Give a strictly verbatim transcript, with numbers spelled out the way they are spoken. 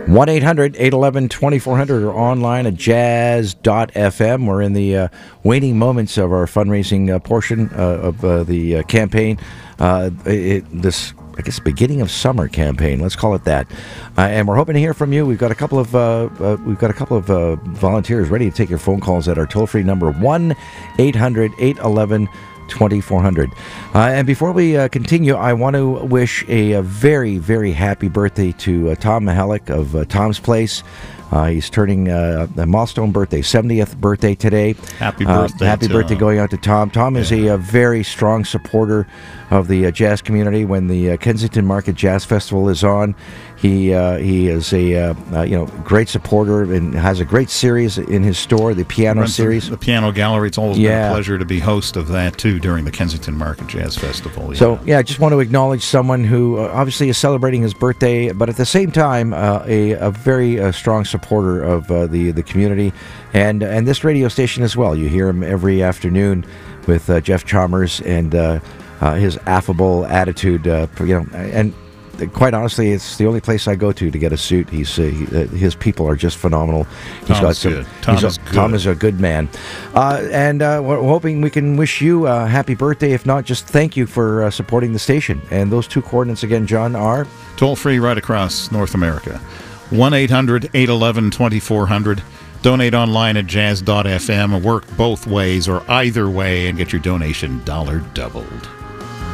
one eight hundred eight one one two four zero zero or online at jazz dot f m. We're in the uh, waning moments of our fundraising uh, portion uh, of uh, the uh, campaign. Uh, it, this, I guess, beginning of summer campaign. Let's call it that. Uh, and we're hoping to hear from you. We've got a couple of uh, uh, we've got a couple of uh, volunteers ready to take your phone calls at our toll-free number one eight hundred eight one one twenty-four hundred. Uh, and before we uh, continue, I want to wish a, a very, very happy birthday to uh, Tom Mahalik of uh, Tom's Place. Uh, he's turning uh, a milestone birthday, seventieth birthday today. Happy birthday. Uh, happy to, birthday going out to Tom. Tom yeah. is a, a very strong supporter of the uh, jazz community. When the uh, Kensington Market Jazz Festival is on, he uh, he is a uh, uh, you know great supporter and has a great series in his store, the piano series. The, the Piano Gallery. It's always yeah. been a pleasure to be host of that, too, during the Kensington Market Jazz Festival. Yeah. So, yeah, I just want to acknowledge someone who uh, obviously is celebrating his birthday, but at the same time, uh, a, a very uh, strong supporter of uh, the, the community and, and this radio station as well. You hear him every afternoon with uh, Jeff Chalmers and uh, uh, his affable attitude, uh, you know, and quite honestly, it's the only place I go to to get a suit. He's uh, he, uh, his people are just phenomenal. He's Tom's got some. Good. Tom, he's is a, good. Tom is a good man, uh, and uh, we're hoping we can wish you a happy birthday. If not, just thank you for uh, supporting the station. And those two coordinates again, John, are toll free right across North America. one eight hundred eight one one twenty-four hundred. Donate online at jazz dot f m. Work both ways or either way and get your donation dollar doubled.